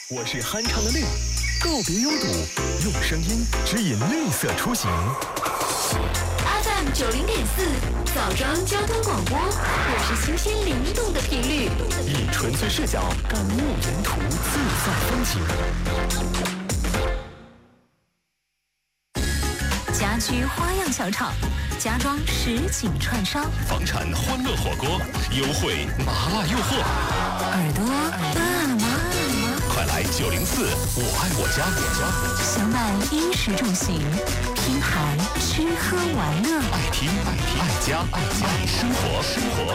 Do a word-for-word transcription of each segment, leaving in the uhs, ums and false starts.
我是酣畅的绿，告别拥堵，用声音指引绿色出行。 F M 九零点四，枣庄交通广播，我是新鲜灵动的频率， 以纯粹视角感悟沿途自在风情。 家居花样小厂，家装实景串烧， 房产欢乐火锅，优惠麻辣诱惑， 耳朵饿了吗？ 快来九零四，我爱我家，我家相伴衣食住行，拼盘吃喝玩乐， 爱听爱听爱家爱家爱生活生活。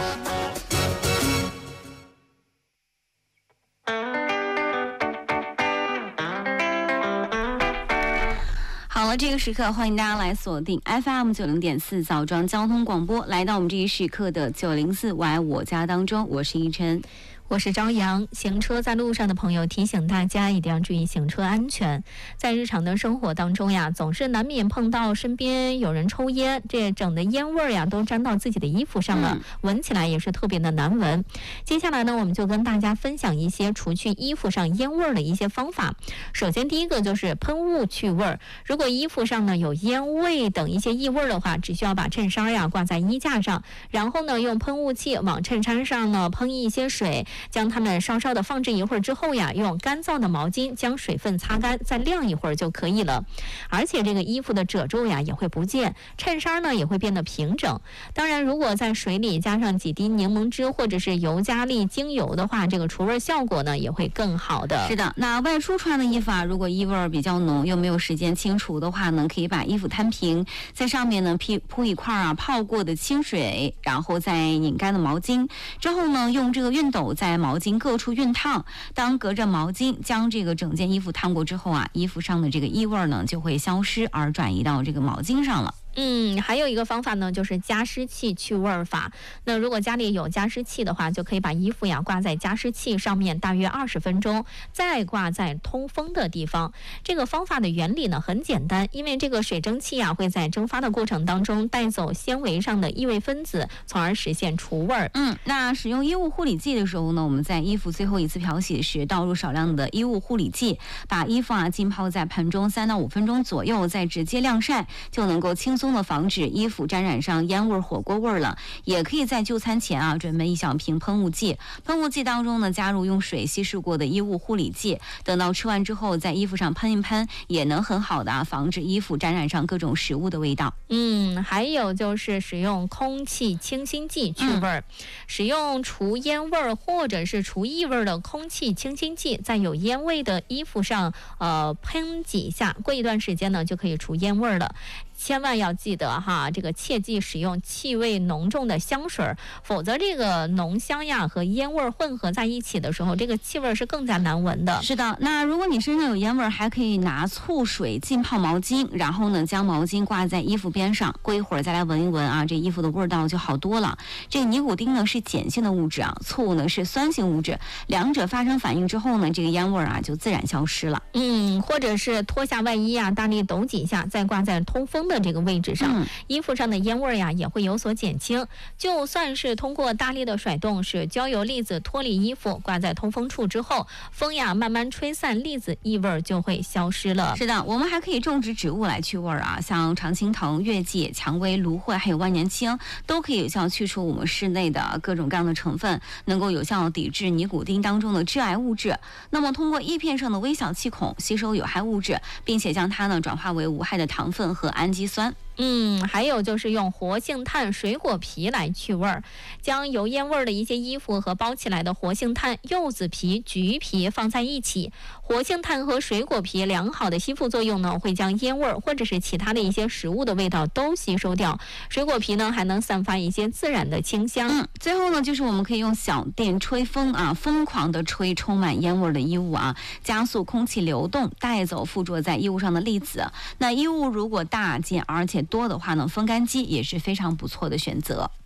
好了，这个时刻欢迎大家来锁定 F M 九零点四枣庄交通广播，来到我们这一时刻的九零四我爱我家当中，我是依晨。 我是张扬。行车在路上的朋友，提醒大家一定要注意行车安全。在日常的生活当中呀，总是难免碰到身边有人抽烟，这整的烟味儿呀都沾到自己的衣服上了，闻起来也是特别的难闻。接下来呢，我们就跟大家分享一些除去衣服上烟味儿的一些方法。首先第一个就是喷雾去味儿。如果衣服上呢有烟味等一些异味的话，只需要把衬衫呀挂在衣架上，然后呢用喷雾器往衬衫上呢喷一些水，将它们稍稍的放置一会儿之后呀，用干燥的毛巾将水分擦干，再晾一会儿就可以了。而且这个衣服的褶皱呀也会不见，衬衫呢也会变得平整。当然，如果在水里加上几滴柠檬汁或者是尤加利精油的话，这个除味效果呢也会更好的。 是的，那外出穿的衣服啊，如果异味比较浓又没有时间清除的话呢，可以把衣服摊平，在上面呢铺铺一块啊泡过的清水，然后再拧干的毛巾，之后呢用这个熨斗在毛巾各处熨烫，当隔着毛巾将这个整件衣服烫过之后啊，衣服上的这个异味呢就会消失，而转移到这个毛巾上了。 嗯，还有一个方法呢，就是加湿器去味儿法。那如果家里有加湿器的话，就可以把衣服呀挂在加湿器上面大约二十分钟，再挂在通风的地方。这个方法的原理呢很简单，因为这个水蒸气呀会在蒸发的过程当中带走纤维上的异味分子，从而实现除味儿。 嗯，那使用衣物护理剂的时候呢，我们在衣服最后一次漂洗时倒入少量的衣物护理剂，把衣服啊浸泡在盆中三到五分钟左右，再直接晾晒，就能够轻松的防止衣服沾染上烟味、火锅味了。也可以在就餐前啊准备一小瓶喷雾剂，喷雾剂当中呢加入用水稀释过的衣物护理剂，等到吃完之后在衣服上喷一喷，也能很好的、啊、防止衣服沾染上各种食物的味道。 嗯，还有就是使用空气清新剂去味儿、嗯、使用除烟味儿或者是除异味的空气清新剂，在有烟味的衣服上呃喷几下，过一段时间呢就可以除烟味了。千万要记得哈，这个切忌使用气味浓重的香水，否则这个浓香呀和烟味混合在一起的时候，这个气味是更加难闻的。 是的，那如果你身上有烟味，还可以拿醋水浸泡毛巾，然后呢将毛巾挂在衣服边上，过一会儿再来闻一闻啊，这衣服的味道就好多了。这个尼古丁呢是碱性的物质啊，醋呢是酸性物质，两者发生反应之后呢，这个烟味啊就自然消失了。 嗯，或者是脱下外衣啊，大力抖几下，再挂在通风的这个位置上、嗯、衣服上的烟味呀也会有所减轻。就算是通过大力的甩动，使焦油粒子脱离衣服，挂在通风处之后，风呀慢慢吹散粒子，异味就会消失了。 是的，我们还可以种植植物来去味啊，像常青藤、月季、蔷薇、芦荟还有万年青，都可以有效去除我们室内的各种各样的成分，能够有效抵制尼古丁当中的致癌物质。那么通过叶片上的微小气孔吸收有害物质，并且将它呢转化为无害的糖分和氨基酸。 嗯，还有就是用活性炭水果皮来去味儿，将有烟味的一些衣服和包起来的活性炭、柚子皮、橘皮放在一起。活性炭和水果皮良好的吸附作用呢，会将烟味或者是其他的一些食物的味道都吸收掉。水果皮呢，还能散发一些自然的清香。 嗯，最后呢，就是我们可以用小电吹风啊，疯狂的吹充满烟味的衣物啊，加速空气流动，带走附着在衣物上的粒子。那衣物如果大件而且多的话呢，风干机也是非常不错的选择。